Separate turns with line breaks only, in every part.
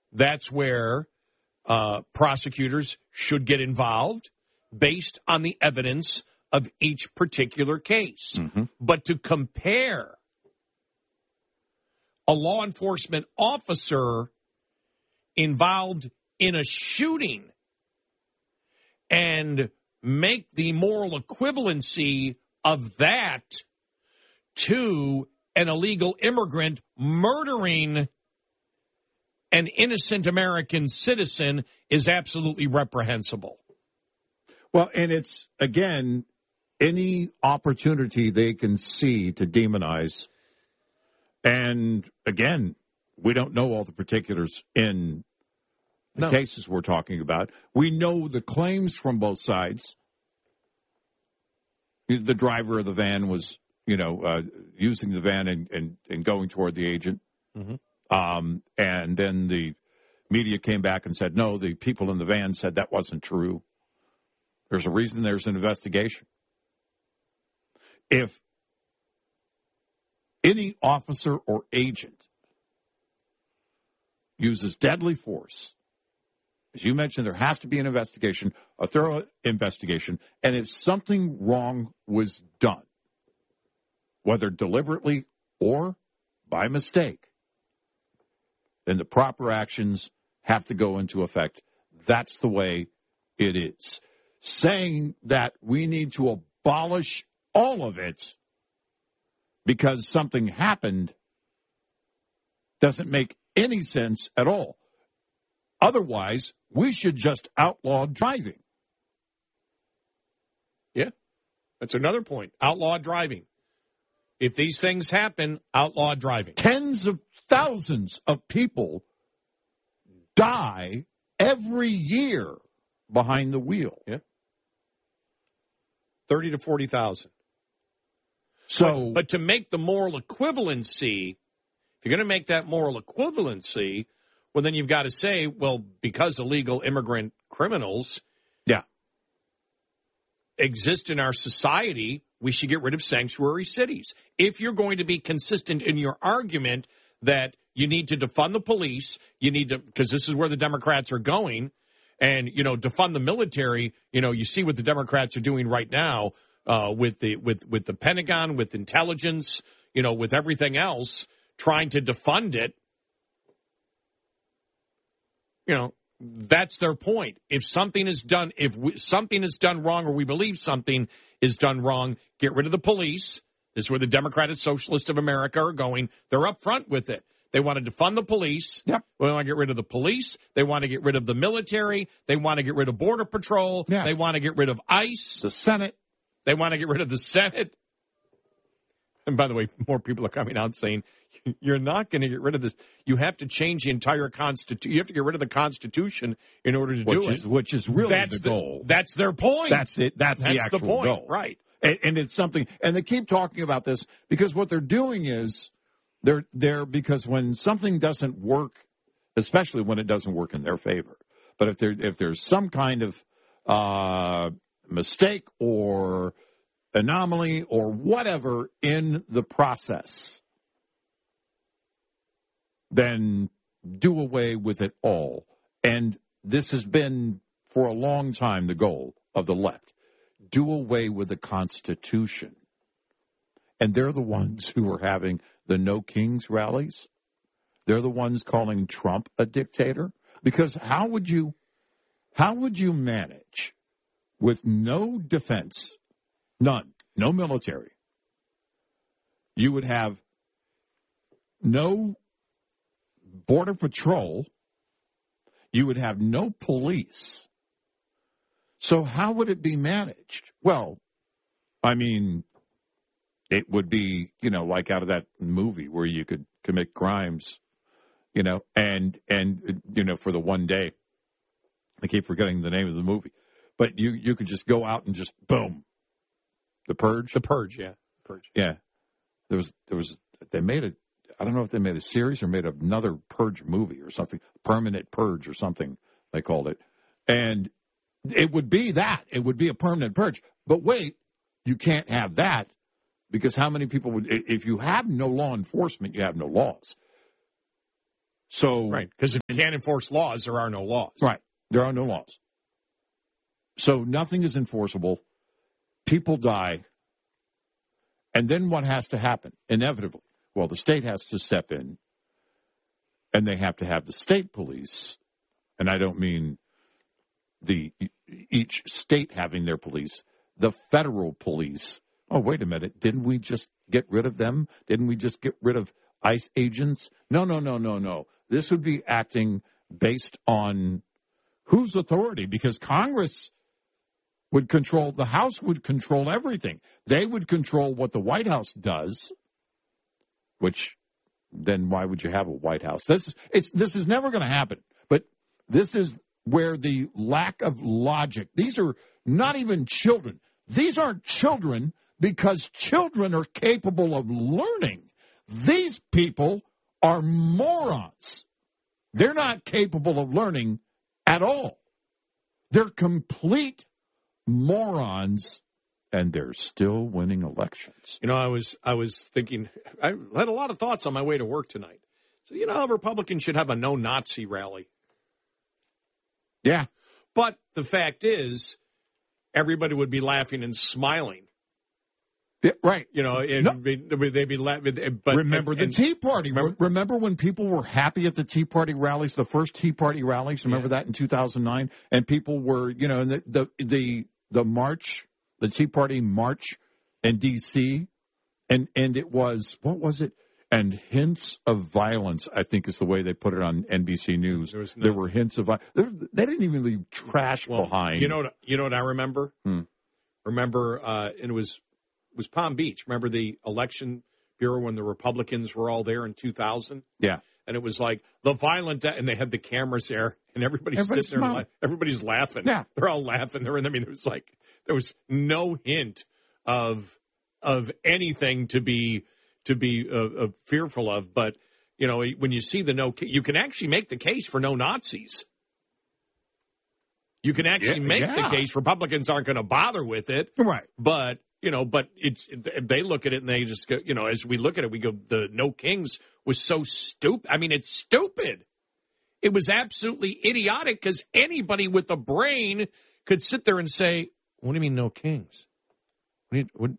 that's where prosecutors should get involved based on the evidence of each particular case.
Mm-hmm.
But to compare a law enforcement officer involved in a shooting and make the moral equivalency of that to an illegal immigrant murdering an innocent American citizen is absolutely reprehensible.
Well, and it's, again, any opportunity they can see to demonize. And, again, we don't know all the particulars in the cases we're talking about. We know the claims from both sides. The driver of the van was, using the van and going toward the agent.
Mm-hmm.
And then the media came back and said, no, the people in the van said that wasn't true. There's a reason there's an investigation. If any officer or agent uses deadly force, as you mentioned, there has to be an investigation, a thorough investigation, and if something wrong was done, whether deliberately or by mistake, then the proper actions have to go into effect. That's the way it is. Saying that we need to abolish all of it because something happened doesn't make any sense at all. Otherwise, we should just outlaw driving.
Yeah, that's another point. Outlaw driving. If these things happen, outlaw driving.
Tens of thousands of people die every year behind the wheel.
Yeah. 30 to 40,000.
So,
but to make the moral equivalency, if you're going to make that moral equivalency, well, then you've got to say, well, because illegal immigrant criminals exist in our society, we should get rid of sanctuary cities. If you're going to be consistent in your argument that you need to defund the police, you need to, because this is where the Democrats are going, and, defund the military, you see what the Democrats are doing right now with the Pentagon, with intelligence, with everything else, trying to defund it. That's their point. If something is done, something is done wrong, or we believe something is done wrong, get rid of the police. This is where the Democratic Socialists of America are going. They're up front with it. They want to defund the police.
Yep.
They want to get rid of the police. They want to get rid of the military. They want to get rid of Border Patrol.
Yeah.
They want to get rid of ICE.
The Senate.
They want to get rid of the Senate. And by the way, more people are coming out saying, you're not going to get rid of this. You have to change the entire Constitution. You have to get rid of the Constitution in order to do it.
Which is really the goal.
That's their point.
That's it. That's the actual
point.
goal.
Right.
And it's something, and they keep talking about this because what they're doing is because when something doesn't work, especially when it doesn't work in their favor, but if there's some kind of mistake or anomaly or whatever in the process, then do away with it all. And this has been for a long time the goal of the left. Do away with the Constitution. And they're the ones who are having the No Kings rallies. They're the ones calling Trump a dictator. Because how would you manage with no defense, none, no military? You would have no Border Patrol. You would have no police. So how would it be managed? Well, I mean, it would be, like out of that movie where you could commit crimes, and for the one day. I keep forgetting the name of the movie. But you could just go out and just, boom. The Purge?
The Purge, yeah. Purge.
Yeah. They made it. I don't know if they made a series or made another Purge movie or something, Permanent Purge or something, they called it. And it would be that. It would be a permanent purge. But wait, you can't have that because how many people would, if you have no law enforcement, you have no laws. So
Right, because if you can't enforce laws, there are no laws.
Right. There are no laws. So nothing is enforceable. People die. And then what has to happen? Inevitably. Well, the state has to step in, and they have to have the state police. And I don't mean each state having their police, the federal police. Oh, wait a minute. Didn't we just get rid of them? Didn't we just get rid of ICE agents? No. This would be acting based on whose authority? Because Congress would control, the House would control everything. They would control what the White House does, which then why would you have a White House? This is never going to happen. But this is where the lack of logic, these are not even children. These aren't children because children are capable of learning. These people are morons. They're not capable of learning at all. They're complete morons, and they're still winning elections.
You know, I was thinking, I had a lot of thoughts on my way to work tonight. So, you know, Republicans should have a no-Nazi rally.
Yeah.
But the fact is, everybody would be laughing and smiling.
Yeah, right.
You know, they'd be laughing. But
remember the Tea Party. Remember when people were happy at the Tea Party rallies, the first Tea Party rallies? Remember that in 2009? And people were, you know, the march, the Tea Party march in D.C., and it was, what was it? And hints of violence, I think is the way they put it on NBC News. There were hints of violence. They didn't even leave trash behind.
You know what I remember? Remember, and it was Palm Beach. Remember the election bureau when the Republicans were all there in 2000?
Yeah.
And it was like the violent, and they had the cameras there, and everybody's sitting there, everybody's laughing.
Yeah.
They're all laughing. There was no hint of anything to be fearful of. But, you know, when you see you can actually make the case for no Nazis. You can actually make the case Republicans aren't going to bother with it.
Right.
But, you know, they look at it and they just go, you know, as we look at it, we go, the No Kings was so stupid. I mean, it's stupid. It was absolutely idiotic because anybody with a brain could sit there and say, what do you mean no kings? What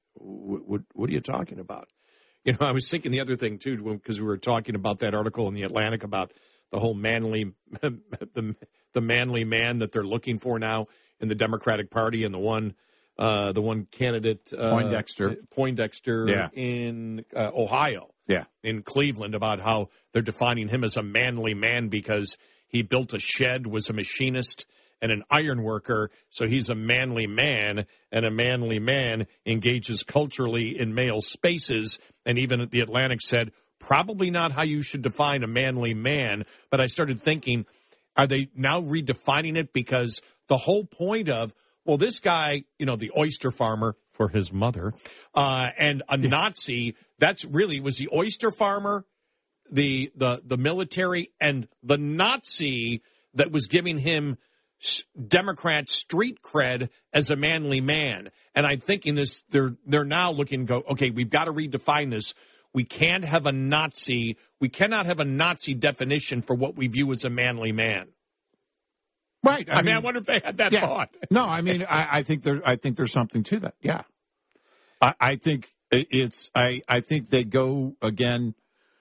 are you talking about? You know, I was thinking the other thing, too, because we were talking about that article in The Atlantic about the whole manly, the manly man that they're looking for now in the Democratic Party, and the one candidate, Poindexter in Ohio, in Cleveland, about how they're defining him as a manly man because he built a shed, was a machinist, and an iron worker, so he's a manly man, and a manly man engages culturally in male spaces. And even The Atlantic said, probably not how you should define a manly man. But I started thinking, are they now redefining it? Because the whole point of, well, this guy, you know, the oyster farmer for his mother, and a Nazi, that's really, was the oyster farmer, the military, and the Nazi that was giving him Democrat street cred as a manly man. And I'm thinking this, they're now looking, go, okay, we've got to redefine this. We can't have a Nazi. We cannot have a Nazi definition for what we view as a manly man.
Right.
I mean, I wonder if they had that thought.
No, I mean, I think there's something to that. Yeah. I think I think they go again.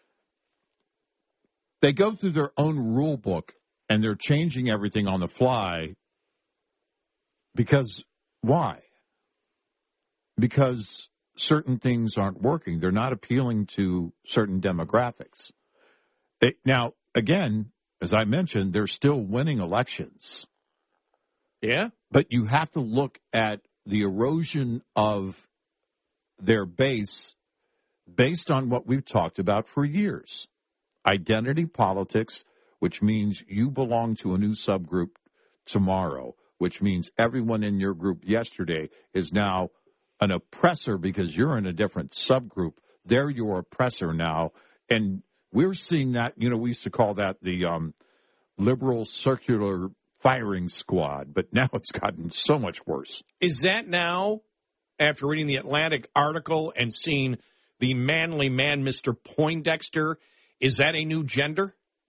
They go through their own rule book. And they're changing everything on the fly because why? Because certain things aren't working. They're not appealing to certain demographics. Now, again, as I mentioned, they're still winning elections.
Yeah.
But you have to look at the erosion of their base based on what we've talked about for years. Identity politics, which means you belong to a new subgroup tomorrow, which means everyone in your group yesterday is now an oppressor because you're in a different subgroup. They're your oppressor now. And we're seeing that, you know, we used to call that the liberal circular firing squad, but now it's gotten so much worse.
Is that now, after reading the Atlantic article and seeing the manly man, Mr. Poindexter, is that a new gender?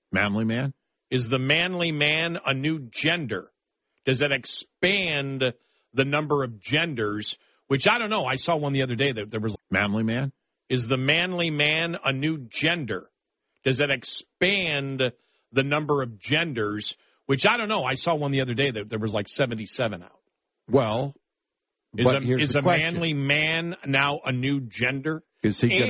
Manly man?
Is the manly man a new gender? Does it expand the number of genders? Which I don't know. I saw one the other day that there was
Manly man?
Is the manly man a new gender? Does it expand the number of genders? Which I don't know. I saw one the other day that there was like 77 out.
Well,
Is
but here's
a
the question.
manly man now a new gender?
Is he